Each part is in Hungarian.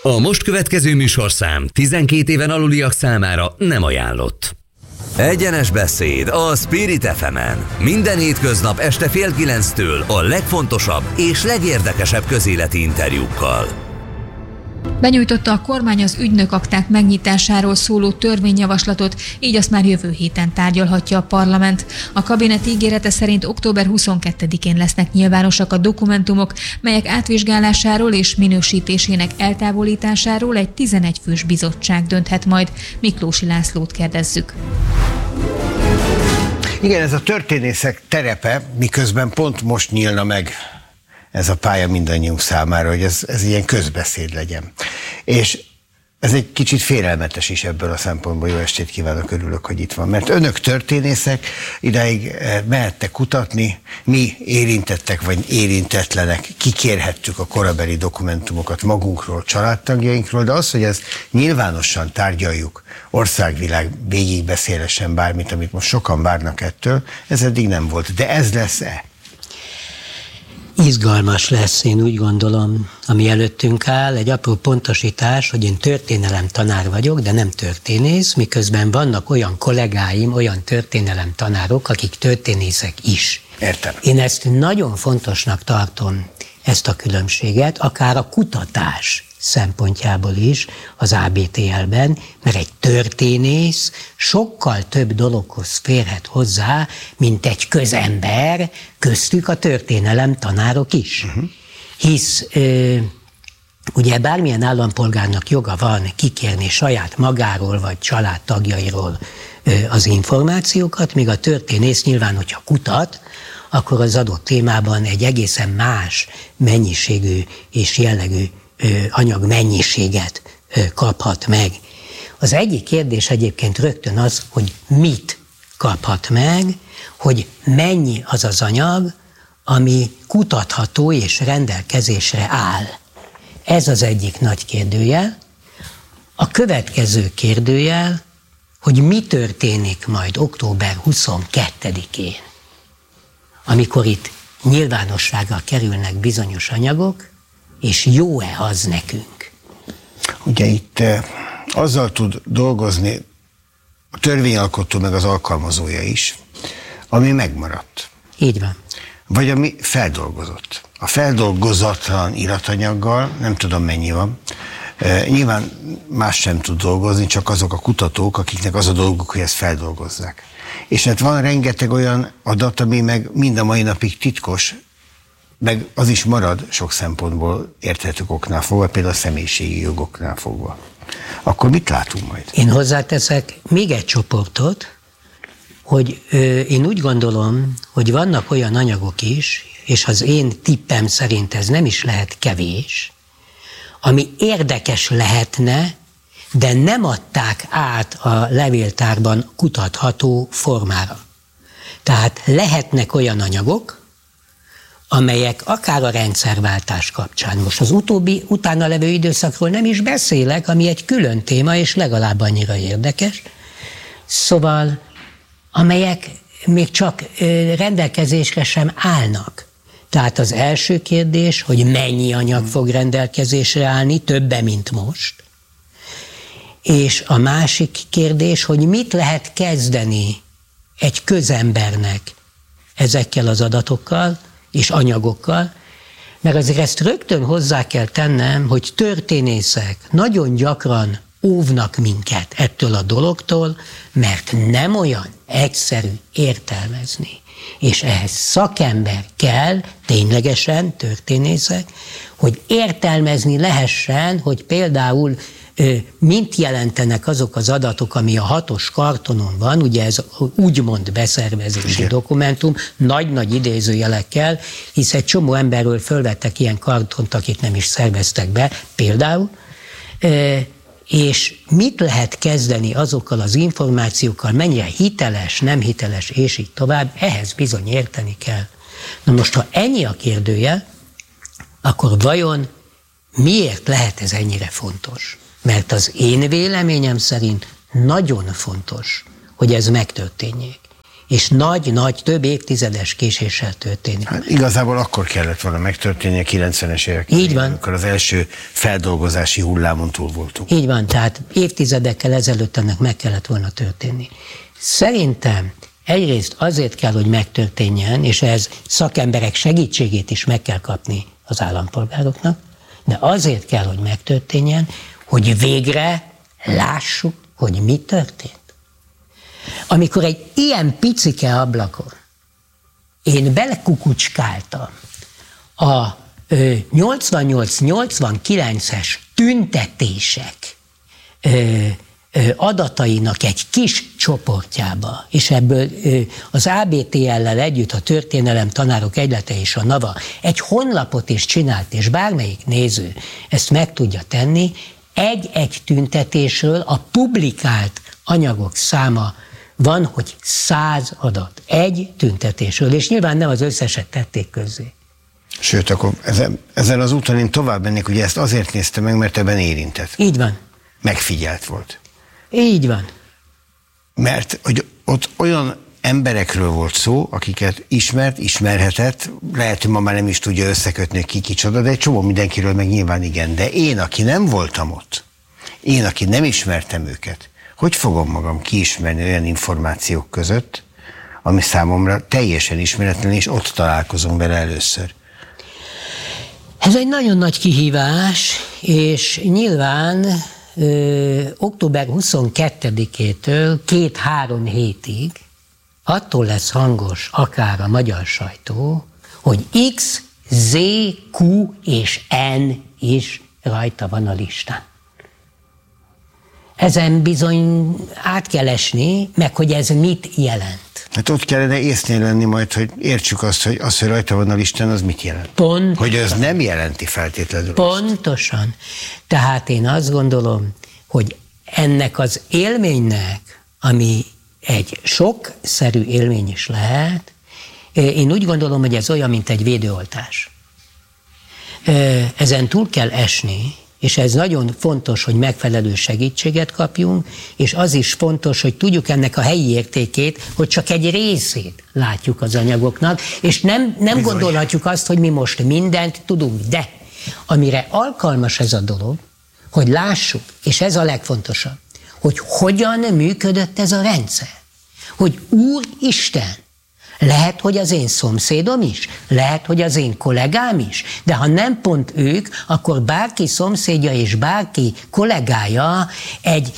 A most következő műsorszám 12 éven aluliak számára nem ajánlott. Egyenes beszéd a Spirit FM-en. Minden hétköznap este 8:30 a legfontosabb és legérdekesebb közéleti interjúkkal. Benyújtotta a kormány az ügynökakták megnyitásáról szóló törvényjavaslatot, így azt már jövő héten tárgyalhatja a parlament. A kabinet ígérete szerint október 22-én lesznek nyilvánosak a dokumentumok, melyek átvizsgálásáról és minősítésének eltávolításáról egy 11 fős bizottság dönthet majd. Miklósi Lászlót kérdezzük. Igen, ez a történészek terepe, miközben pont most nyílna meg ez a pálya mindannyiunk számára, hogy ez ilyen közbeszéd legyen. És ez egy kicsit félelmetes is ebből a szempontból. Jó estét kívánok, örülök, hogy itt van. Mert önök történészek, idáig mehettek kutatni, mi érintettek vagy érintetlenek, kikérhettük a korabeli dokumentumokat magunkról, családtagjainkról, de az, hogy ezt nyilvánosan tárgyaljuk, országvilág végigbeszélesen bármit, amit most sokan várnak ettől, ez eddig nem volt. De ez lesz-e? Izgalmas lesz, én úgy gondolom, ami előttünk áll. Egy apró pontosítás, hogy én történelemtanár vagyok, de nem történész, miközben vannak olyan kollégáim, olyan történelemtanárok, akik történészek is. Értem. Én ezt nagyon fontosnak tartom, ezt a különbséget, akár a kutatás szempontjából is az ABTL-ben, mert egy történész sokkal több dologhoz férhet hozzá, mint egy közember, köztük a történelemtanárok is. Hisz ugye bármilyen állampolgárnak joga van kikérni saját magáról vagy családtagjairól az információkat, míg a történész nyilván, hogyha kutat, akkor az adott témában egy egészen más mennyiségű és jellegű anyag mennyiséget kaphat meg. Az egyik kérdés egyébként rögtön az, hogy mit kaphat meg, hogy mennyi az az anyag, ami kutatható és rendelkezésre áll. Ez az egyik nagy kérdőjel. A következő kérdőjel, hogy mi történik majd október 22-én, amikor itt nyilvánosságra kerülnek bizonyos anyagok, és jó-e az nekünk? Ugye itt azzal tud dolgozni a törvényalkotó meg az alkalmazója is, ami megmaradt. Így van. Vagy ami feldolgozott. A feldolgozatlan iratanyaggal, nem tudom mennyi van, nyilván más sem tud dolgozni, csak azok a kutatók, akiknek az a dolguk, hogy ezt feldolgozzák. És hát van rengeteg olyan adat, ami meg mind a mai napig titkos, meg az is marad sok szempontból érthető oknál fogva, például a személyiségi jogoknál fogva. Akkor mit látunk majd? Én hozzáteszek még egy csoportot, hogy én úgy gondolom, hogy vannak olyan anyagok is, és az én tippem szerint ez nem is lehet kevés, ami érdekes lehetne, de nem adták át a levéltárban kutatható formára. Tehát lehetnek olyan anyagok, amelyek akár a rendszerváltás kapcsán, most az utána levő időszakról nem is beszélek, ami egy külön téma, és legalább annyira érdekes, szóval amelyek még csak rendelkezésre sem állnak. Tehát az első kérdés, hogy mennyi anyag fog rendelkezésre állni, többe, mint most. És a másik kérdés, hogy mit lehet kezdeni egy közembernek ezekkel az adatokkal és anyagokkal, mert azért ezt rögtön hozzá kell tennem, hogy történészek nagyon gyakran óvnak minket ettől a dologtól, mert nem olyan egyszerű értelmezni. És ehhez szakember kell, ténylegesen történészek, hogy értelmezni lehessen, hogy például mint jelentenek azok az adatok, ami a 6-os kartonon van, ugye ez úgymond beszervezési dokumentum, nagy-nagy idézőjelekkel, hisz egy csomó emberről fölvettek ilyen kartont, akik nem is szerveztek be, például, és mit lehet kezdeni azokkal az információkkal, mennyire hiteles, nem hiteles, és így tovább, ehhez bizony érteni kell. Na most, ha ennyi a kérdője, akkor vajon miért lehet ez ennyire fontos? Mert az én véleményem szerint nagyon fontos, hogy ez megtörténjék. és nagy-nagy, több évtizedes késéssel történik. Hát igazából akkor kellett volna megtörténni a 90-es évek. Így van. Amikor az első feldolgozási hullámon túl voltunk. Így van, tehát évtizedekkel ezelőtt ennek meg kellett volna történni. Szerintem egyrészt azért kell, hogy megtörténjen, és ehhez szakemberek segítségét is meg kell kapni az állampolgároknak, de azért kell, hogy megtörténjen, hogy végre lássuk, hogy mi történt. Amikor egy ilyen picike ablakon én belekukucskáltam a 88-89-es tüntetések adatainak egy kis csoportjába, és ebből az ABTL-lel együtt a Történelem Tanárok Egylete és a NAVA egy honlapot is csinált, és bármelyik néző ezt meg tudja tenni, egy-egy tüntetésről a publikált anyagok száma van, hogy 100 adat. Egy tüntetésről, és nyilván nem az összeset tették közzé. Sőt, akkor ezen az úton én tovább mennék, ugye ezt azért néztem meg, mert ebben érintett. Így van. Megfigyelt volt. Így van. Mert hogy ott olyan emberekről volt szó, akiket ismerhetett, lehet, hogy ma már nem is tudja összekötni, ki kicsoda, de egy csomó mindenkiről meg nyilván igen. De én, aki nem voltam ott, én, aki nem ismertem őket, hogy fogom magam kiismerni olyan információk között, ami számomra teljesen ismeretlen, és ott találkozom vele először? Ez egy nagyon nagy kihívás, és nyilván október 22-től 2-3 hétig attól lesz hangos akár a magyar sajtó, hogy X, Z, Q és N is rajta van a listán. Ezen bizony át kell esni, meg hogy ez mit jelent. Hát ott kellene észnél lenni majd, hogy értsük azt, hogy az, hogy rajta van a listán, az mit jelent. Pontosan. Hogy ez nem jelenti feltétlenül. Pontosan. Tehát én azt gondolom, hogy ennek az élménynek, ami egy sokszerű élmény is lehet, én úgy gondolom, hogy ez olyan, mint egy védőoltás. Ezen túl kell esni, és ez nagyon fontos, hogy megfelelő segítséget kapjunk, és az is fontos, hogy tudjuk ennek a helyi értékét, hogy csak egy részét látjuk az anyagoknak, és nem gondolhatjuk azt, hogy mi most mindent tudunk, de amire alkalmas ez a dolog, hogy lássuk, és ez a legfontosabb, hogy hogyan működött ez a rendszer. Hogy Úristen, lehet, hogy az én szomszédom is, lehet, hogy az én kollégám is, de ha nem pont ők, akkor bárki szomszédja és bárki kollégája egy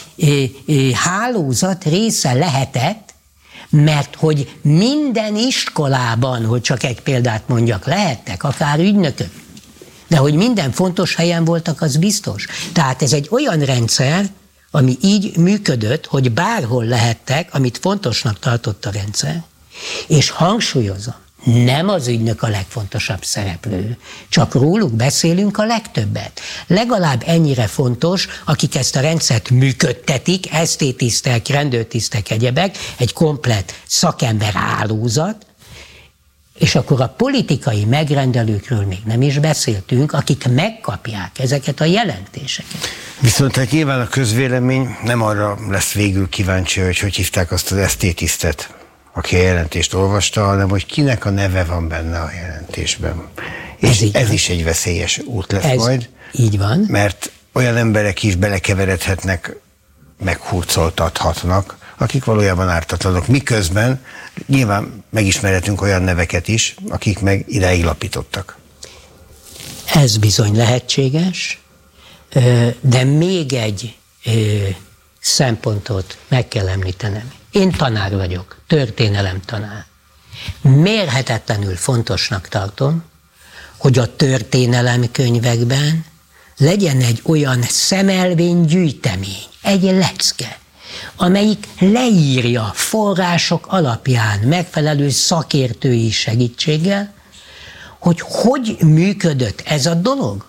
hálózat része lehetett, mert hogy minden iskolában, hogy csak egy példát mondjak, lehettek, akár ügynökök, de hogy minden fontos helyen voltak, az biztos. Tehát ez egy olyan rendszer, ami így működött, hogy bárhol lehettek, amit fontosnak tartott a rendszer, és hangsúlyozom, nem az ügynök a legfontosabb szereplő, csak róluk beszélünk a legtöbbet. Legalább ennyire fontos, akik ezt a rendszert működtetik, ST-tisztek, rendőrtisztek, egyebek, egy komplett szakember hálózat, és akkor a politikai megrendelőkről még nem is beszéltünk, akik megkapják ezeket a jelentéseket. Viszont hát nyilván a közvélemény nem arra lesz végül kíváncsi, hogy hívták azt az ST-tisztet, aki a jelentést olvasta, hanem hogy kinek a neve van benne a jelentésben. És ez is egy veszélyes út lesz majd. Így van. Mert olyan emberek is belekeveredhetnek, meghurcoltathatnak, akik valójában ártatlanok. Miközben nyilván megismerhetünk olyan neveket is, akik meg idáig lapítottak. Ez bizony lehetséges, de még egy szempontot meg kell említenem. Én tanár vagyok, történelemtanár. Mérhetetlenül fontosnak tartom, hogy a történelemkönyvekben legyen egy olyan szemelvénygyűjtemény, egy lecke, amelyik leírja források alapján, megfelelő szakértői segítséggel, hogy működött ez a dolog.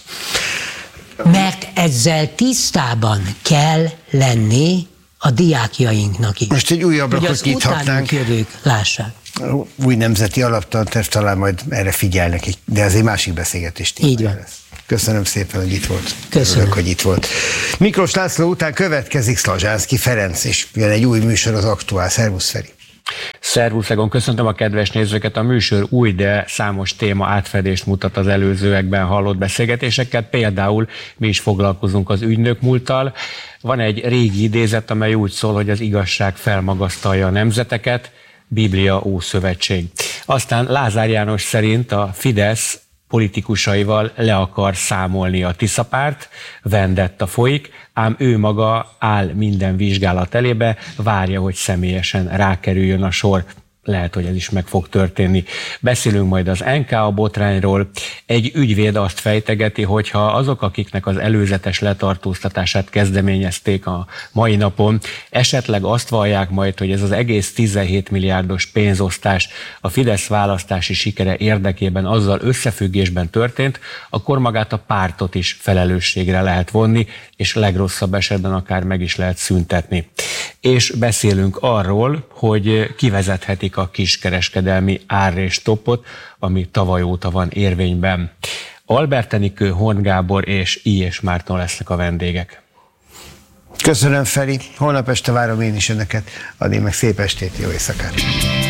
Mert ezzel tisztában kell lenni a diákjainknak is. Most egy új ablakot nyithatnánk. Jövők lássák. Új nemzeti alaptanterv, talán majd erre figyelnek, de ez egy másik beszélgetés témája lesz. Köszönöm szépen, hogy itt volt. Köszönöm. Örülök, hogy itt volt. Miklós László után következik Szlazsánszky Ferenc, és jön egy új műsor, az Aktuál. Szervusz, Feri! Szervusz, Egon, köszöntöm a kedves nézőket. A műsor új, de számos téma átfedést mutat az előzőekben hallott beszélgetésekkel. Például mi is foglalkozunk az ügynök múlttal. Van egy régi idézet, amely úgy szól, hogy az igazság felmagasztalja a nemzeteket, Biblia Ószövetség. Aztán Lázár János szerint a Fidesz politikusaival le akar számolni a Tiszapárt, vendetta folyik, ám ő maga áll minden vizsgálat elébe, várja, hogy személyesen rákerüljön a sor. Lehet, hogy ez is meg fog történni. Beszélünk majd az NKA botrányról. Egy ügyvéd azt fejtegeti, hogy ha azok, akiknek az előzetes letartóztatását kezdeményezték a mai napon, esetleg azt vallják majd, hogy ez az egész 17 milliárdos pénzosztás a Fidesz választási sikere érdekében azzal összefüggésben történt, akkor magát a pártot is felelősségre lehet vonni, és legrosszabb esetben akár meg is lehet szüntetni. És beszélünk arról, hogy kivezethetik a kiskereskedelmi árrés-stoppot, ami tavaly óta van érvényben. Albert Enikő, Horn Gábor és I. Márton lesznek a vendégek. Köszönöm, Feri. Holnap este várom én is önöket. Addig meg szép estét, jó éjszakát.